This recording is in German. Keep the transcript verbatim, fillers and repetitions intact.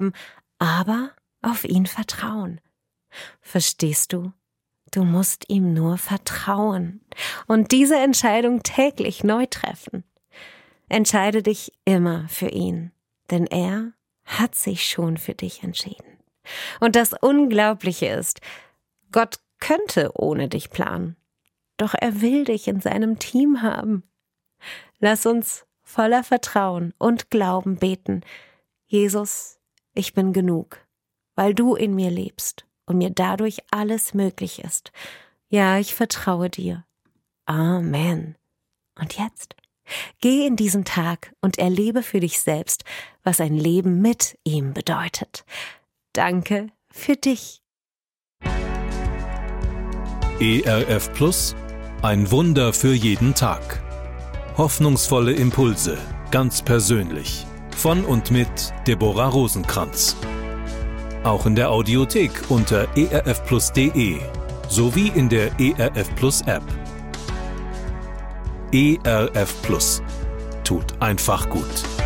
haben, aber auf ihn vertrauen. Verstehst du? Du musst ihm nur vertrauen und diese Entscheidung täglich neu treffen. Entscheide dich immer für ihn, denn er hat sich schon für dich entschieden. Und das Unglaubliche ist, Gott könnte ohne dich planen, doch er will dich in seinem Team haben. Lass uns voller Vertrauen und Glauben beten: Jesus, ich bin genug, weil du in mir lebst und mir dadurch alles möglich ist. Ja, ich vertraue dir. Amen. Und jetzt? Geh in diesen Tag und erlebe für dich selbst, was ein Leben mit ihm bedeutet. Danke für dich. E R F Plus, ein Wunder für jeden Tag. Hoffnungsvolle Impulse, ganz persönlich. Von und mit Deborah Rosenkranz. Auch in der Audiothek unter e r f plus punkt d e sowie in der E R F Plus App. E R F Plus. Tut einfach gut.